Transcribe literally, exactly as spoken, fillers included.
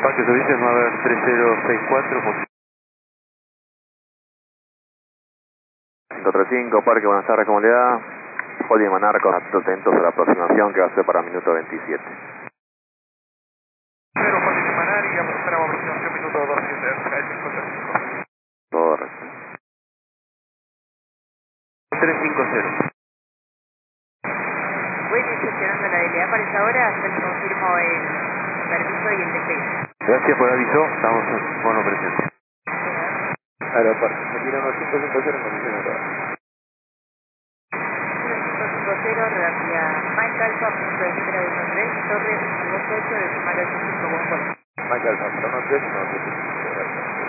Parque Servicios nueve tres cero seis cuatro. cinco tres cinco, Parque, buenas tardes, ¿cómo le da? Holding Manarco, atentos a la aproximación que va a ser para minuto veintisiete. Pero Holding Manar y esperamos aproximación minuto veintisiete. Todo correcto. tres cinco cero. Voy gestionando la habilidad para esa hora, hasta que confirmo el permiso y el despegue. Gracias por el aviso, estamos en bono presente. Aeropuerto, me tiran los cinco cinco cero en condiciones de cinco cinco cero, hacia Mike Alpha, punto de número uno tres, Torre uno dos ocho, decimal ocho cinco, buen vuelo. Michael Alfa, uno tres uno tres cinco.